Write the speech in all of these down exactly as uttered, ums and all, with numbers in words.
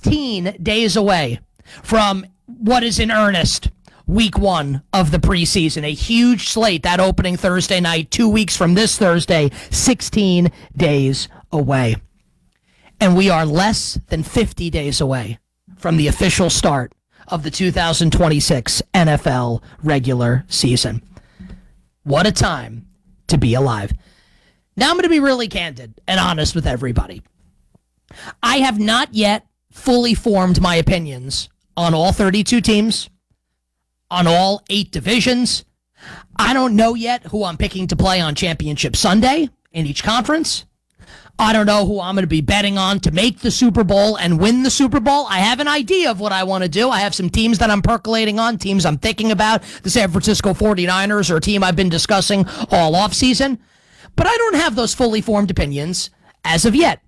sixteen days away from what is in earnest week one of the preseason. A huge slate, that opening Thursday night, two weeks from this Thursday, sixteen days away. And we are less than fifty days away from the official start of the two thousand twenty-six N F L regular season. What a time to be alive. Now I'm going to be really candid and honest with everybody. I have not yet fully formed my opinions on all thirty-two teams, on all eight divisions. I don't know yet who I'm picking to play on Championship Sunday in each conference. I don't know who I'm going to be betting on to make the Super Bowl and win the Super Bowl. I have an idea of what I want to do. I have some teams that I'm percolating on, teams I'm thinking about. The San Francisco forty-niners are a team I've been discussing all offseason. But I don't have those fully formed opinions as of yet.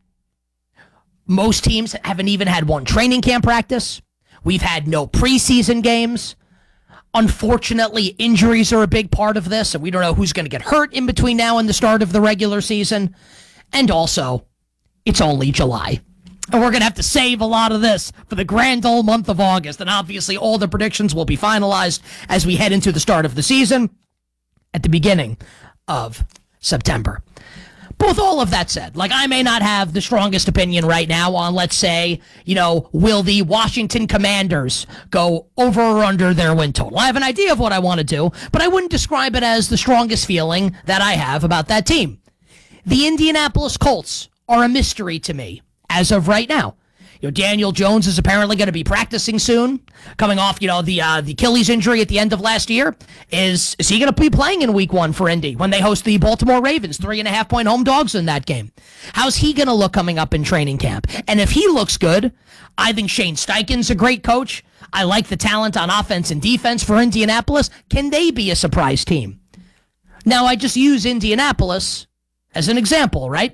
Most teams haven't even had one training camp practice. We've had no preseason games. Unfortunately, injuries are a big part of this, and we don't know who's going to get hurt in between now and the start of the regular season. And also, it's only July. And we're going to have to save a lot of this for the grand old month of August. And obviously, all the predictions will be finalized as we head into the start of the season at the beginning of September. But with all of that said, like, I may not have the strongest opinion right now on, let's say, you know, will the Washington Commanders go over or under their win total? I have an idea of what I want to do, but I wouldn't describe it as the strongest feeling that I have about that team. The Indianapolis Colts are a mystery to me as of right now. You know, Daniel Jones is apparently going to be practicing soon, coming off, you know, the uh, the Achilles injury at the end of last year. Is is he going to be playing in week one for Indy when they host the Baltimore Ravens, three and a half point home dogs in that game? How's he going to look coming up in training camp? And if he looks good, I think Shane Steichen's a great coach. I like the talent on offense and defense for Indianapolis. Can they be a surprise team? Now, I just use Indianapolis as an example, right?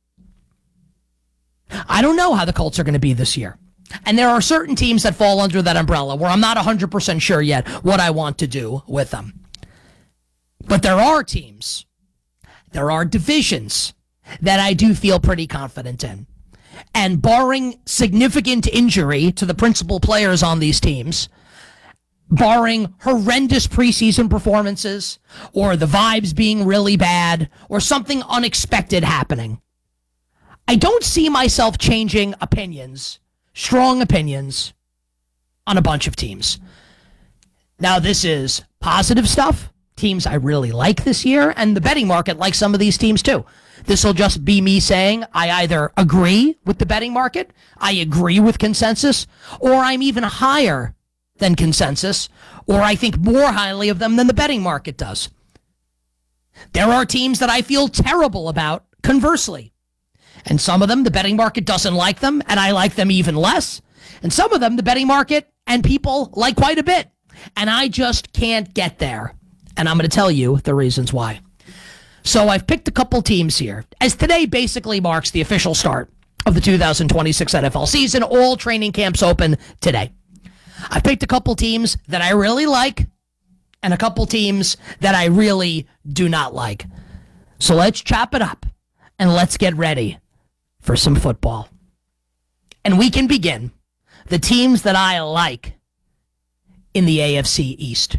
I don't know how the Colts are going to be this year. And there are certain teams that fall under that umbrella where I'm not one hundred percent sure yet what I want to do with them. But there are teams, there are divisions that I do feel pretty confident in. And barring significant injury to the principal players on these teams, barring horrendous preseason performances or the vibes being really bad or something unexpected happening, I don't see myself changing opinions, strong opinions, on a bunch of teams. Now, this is positive stuff, teams I really like this year, and the betting market likes some of these teams too. This will just be me saying I either agree with the betting market, I agree with consensus, or I'm even higher than consensus, or I think more highly of them than the betting market does. There are teams that I feel terrible about, conversely. And some of them, the betting market doesn't like them, and I like them even less. And some of them, the betting market and people like quite a bit. And I just can't get there. And I'm going to tell you the reasons why. So I've picked a couple teams here, as today basically marks the official start of the two thousand twenty-six N F L season. All training camps open today. I've picked a couple teams that I really like and a couple teams that I really do not like. So let's chop it up and let's get ready for some football. And we can begin the teams that I like in the A F C East.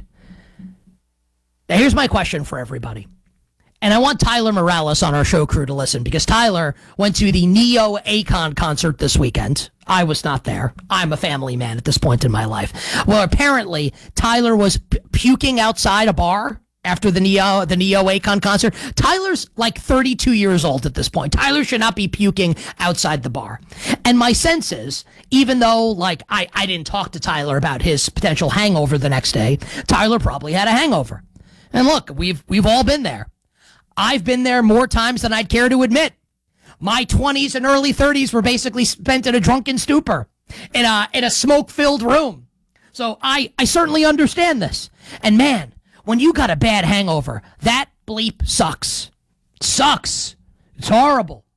Now, here's my question for everybody. And I want Tyler Morales on our show crew to listen, because Tyler went to the Neo Akon concert this weekend. I was not there. I'm a family man at this point in my life. Well, apparently, Tyler was p- puking outside a bar after the Neo the Neo Akon concert. Tyler's like thirty-two years old at this point. Tyler should not be puking outside the bar. And my sense is, even though like I, I didn't talk to Tyler about his potential hangover the next day, Tyler probably had a hangover. And look, we've we've all been there. I've been there more times than I'd care to admit. My twenties and early thirties were basically spent in a drunken stupor, in a in a smoke-filled room. So I, I certainly understand this. And man, when you got a bad hangover, that bleep sucks. It sucks. It's horrible.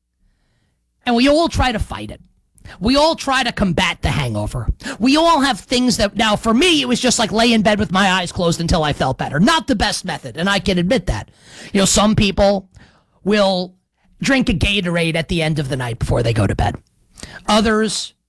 And we all try to fight it. We all try to combat the hangover. We all have things that, now for me, it was just like lay in bed with my eyes closed until I felt better. Not the best method, and I can admit that. You know, some people will drink a Gatorade at the end of the night before they go to bed. Others